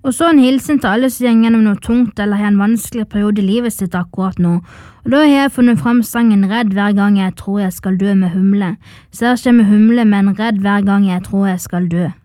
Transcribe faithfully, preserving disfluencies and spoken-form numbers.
Og så en hilsen til alle som går gjennom noe tungt eller har en vanskelig periode i livet sitt akkurat nå. Og da har jeg funnet frem sangen Redd hver gang jeg tror jeg skal dø med Humle. Så her kommer Humle med en Redd hver gang jeg tror jeg skal dø.